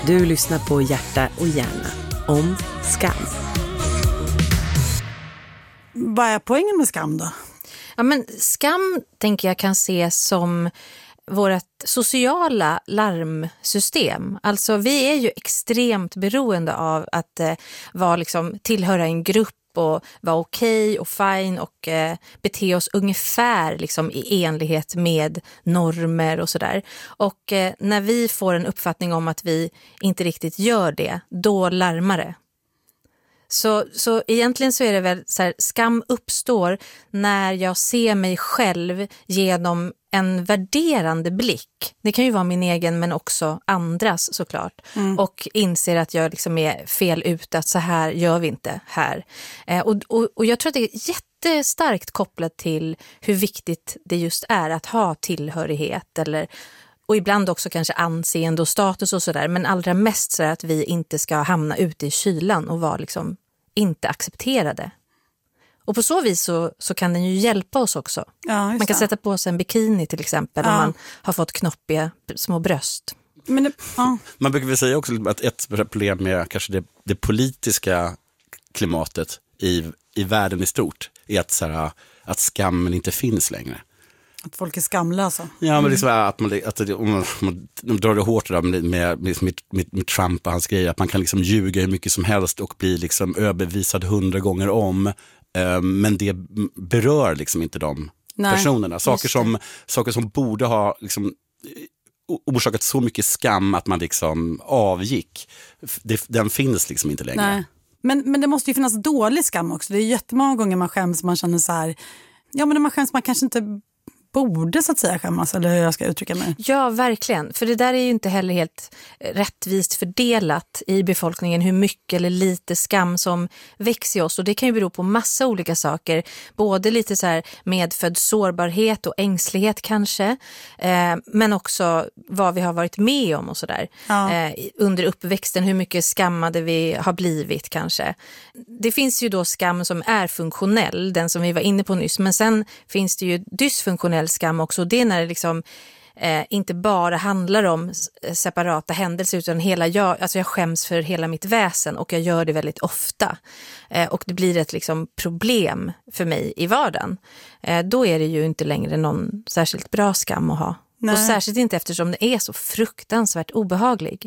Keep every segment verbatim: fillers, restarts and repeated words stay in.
Du lyssnar på Hjärta och hjärna om skam. Vad är poängen med skam då? Ja, men skam tänker jag kan ses som vårt sociala larmsystem. Alltså vi är ju extremt beroende av att eh, vara liksom, tillhöra en grupp och vara okej och fine och eh, bete oss ungefär liksom, i enlighet med normer och sådär. Och eh, när vi får en uppfattning om att vi inte riktigt gör det, då larmar det. Så, så egentligen så är det väl så här, skam uppstår när jag ser mig själv genom en värderande blick. Det kan ju vara min egen men också andras såklart. Mm. Och inser att jag liksom är fel ute, att så här gör vi inte här. Eh, och, och, och jag tror att det är jättestarkt kopplat till hur viktigt det just är att ha tillhörighet eller... Och ibland också kanske anseende och status och sådär. Men allra mest så är att vi inte ska hamna ute i kylan och vara liksom inte accepterade. Och på så vis så, så kan den ju hjälpa oss också. Ja, man kan det. Sätta på sig en bikini till exempel ja. Om man har fått knoppiga små bröst. Men det, ja. Man brukar väl säga också att ett problem med kanske det, det politiska klimatet i, i världen i stort är att, så här, att skammen inte finns längre. Att folk är skamlösa. Ja, men liksom att man, att om man, man, man drar det hårt där med, med, med, med, med Trump och hans grejer, att man kan liksom ljuga hur mycket som helst och bli liksom överbevisad hundra gånger om, eh, men det berör liksom inte de Nej, personerna. Saker som, saker som borde ha liksom orsakat så mycket skam att man liksom avgick, det, den finns liksom inte längre. Nej. Men, men det måste ju finnas dålig skam också. Det är jättemånga gånger man skäms, man känner så här, ja men när man skäms man kanske inte borde så att säga skämmas, eller hur jag ska uttrycka mig. Ja, verkligen. För det där är ju inte heller helt rättvist fördelat i befolkningen hur mycket eller lite skam som växer i oss. Och det kan ju bero på massa olika saker. Både lite så här medfödd sårbarhet och ängslighet kanske. Eh, men också vad vi har varit med om och sådär. Ja. Eh, under uppväxten, hur mycket skammade vi har blivit kanske. Det finns ju då skam som är funktionell, den som vi var inne på nyss. Men sen finns det ju dysfunktionell skam också. Det är när det liksom eh, inte bara handlar om separata händelser utan hela jag, alltså jag skäms för hela mitt väsen och jag gör det väldigt ofta. Eh, och det blir ett liksom problem för mig i vardagen. Eh, då är det ju inte längre någon särskilt bra skam att ha. Nej. Och särskilt inte eftersom det är så fruktansvärt obehaglig.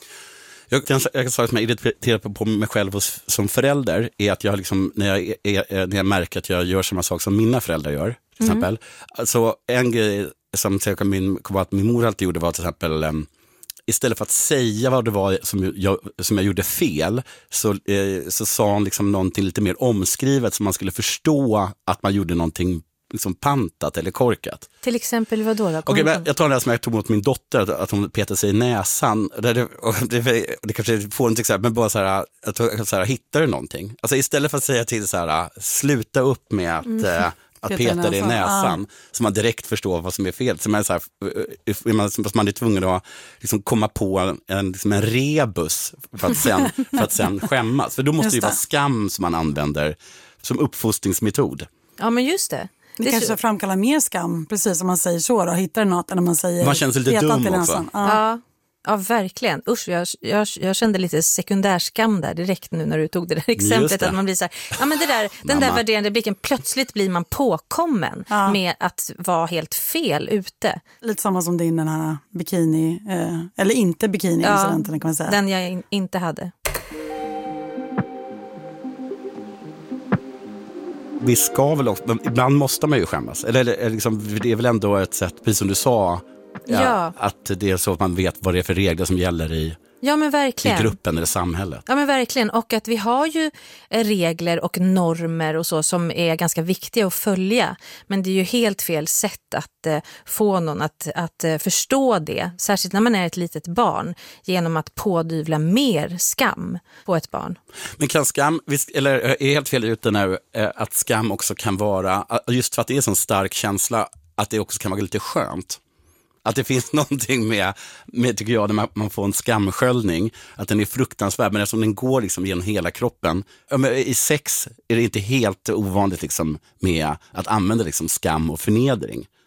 Jag kan säga att jag irriterar på mig själv som förälder är att jag liksom, när jag, är, när jag märker att jag gör samma sak som mina föräldrar gör, till mm. exempel. Alltså en grej som jag min, att min mor alltid gjorde var till exempel, um, istället för att säga vad det var som jag, som jag gjorde fel, så, eh, så sa hon liksom någonting lite mer omskrivet så man skulle förstå att man gjorde någonting liksom pantat eller korkat. Till exempel vad då? då? Okej, men jag tar det här som jag tog mot min dotter, att hon petade sig i näsan. Det, det, det, det kanske får en exempel, men bara så här, att så här, hittar du någonting? Alltså istället för att säga till så här, sluta upp med att, mm. äh, att peta, peta dig i näsan, ah. så man direkt förstår vad som är fel. Så man, så här, man, man är tvungen att liksom komma på en, liksom en rebus för att, sen, för att sen skämmas. För då måste det ju vara skam som man använder som uppfostringsmetod. Ja, men just det. Det, det kanske så... framkallar mer skam, precis som man säger så då, hittar något än när man säger man känner sig lite dum också. Ja. Ja, ja, verkligen. Usch, jag, jag, jag kände lite sekundärskam där direkt nu när du tog det där exemplet. Det. Att man blir så här, ja men det där, den där värderande blicken, plötsligt blir man påkommen ja. Med att vara helt fel ute. Lite samma som din den här bikini, eh, eller inte bikini-incidenten ja, kan man säga. Den jag in, inte hade. Vi ska väl också, ibland måste man ju skämmas. Eller, eller liksom, det är väl ändå ett sätt, precis som du sa, ja, ja. Att det är så att man vet vad det är för regler som gäller i, ja, men verkligen. i gruppen eller samhället. Ja, men verkligen. Och att vi har ju regler och normer och så som är ganska viktiga att följa. Men det är ju helt fel sätt att eh, få någon att, att eh, förstå det. Särskilt när man är ett litet barn. Genom att pådyvla mer skam på ett barn. Men kan skam, eller är helt fel ute nu, eh, att skam också kan vara, just för att det är en sån stark känsla, att det också kan vara lite skönt. Att det finns någonting med, med tycker jag, när man får en skamsköljning, att den är fruktansvärd, men eftersom den går liksom genom hela kroppen. I sex är det inte helt ovanligt liksom med att använda liksom skam och förnedring.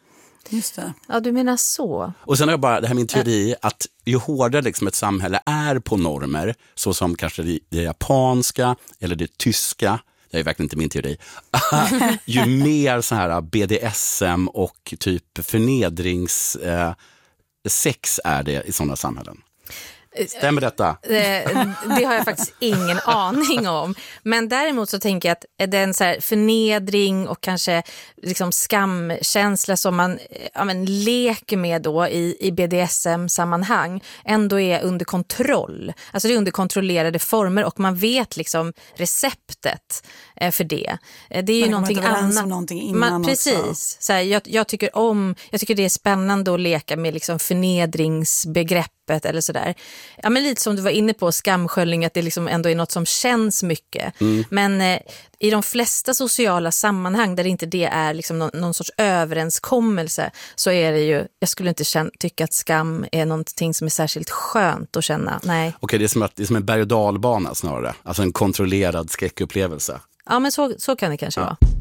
Just det. Ja, du menar så. Och sen har jag bara, det här min teori, att ju hårdare liksom ett samhälle är på normer, så som kanske det, det japanska eller det tyska, det är verkligen inte min teori, ju mer så här B D S M och typ förnedrings eh, sex är det i sådana samhällen. Stämmer detta? Det, det har jag faktiskt ingen aning om. Men däremot så tänker jag att den så här förnedring och kanske liksom skamkänsla som man ja, men, leker med då i, i B D S M-sammanhang ändå är under kontroll. Alltså det är under kontrollerade former och man vet liksom receptet eh, för det. Det är ju någonting annat. Någonting innan man, precis. Så här, jag, jag, tycker om, jag tycker det är spännande att leka med liksom förnedringsbegrepp eller sådär. Ja, men lite som du var inne på, skamsköljning, att det liksom ändå är något som känns mycket. Mm. Men eh, i de flesta sociala sammanhang där inte det är liksom någon, någon sorts överenskommelse, så är det ju, jag skulle inte känna, tycka att skam är någonting som är särskilt skönt att känna. Nej. Okej, det är som att det är som en berg- och dalbana snarare. Alltså en kontrollerad skräckupplevelse. Ja, men så, så kan det kanske ja. vara.